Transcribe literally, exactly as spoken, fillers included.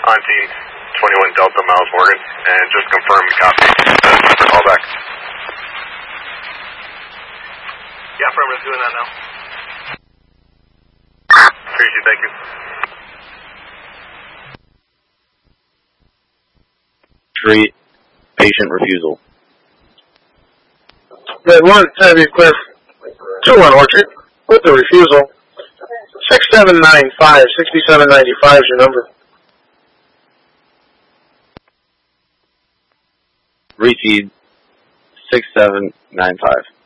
On scene, twenty-one Delta Miles Morgan, and just confirm copy. Uh, call back. Yeah, affirmative, doing that now. Appreciate it, thank you. Treat patient refusal. Red one, have you clear two one Orchard with the refusal. six seven nine five, sixty-seven ninety-five is your number. Repeat six seven nine five.